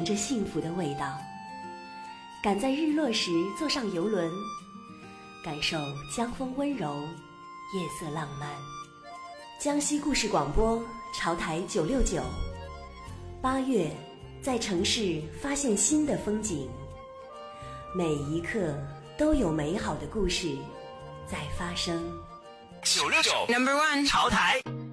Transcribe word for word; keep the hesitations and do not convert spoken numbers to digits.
着幸福的味道。赶在日落时坐上游轮，感受江风温柔，夜色浪漫。江西故事广播，潮台九六九。八月，在城市发现新的风景，每一刻都有美好的故事在发生。 九六九 Number One 潮台。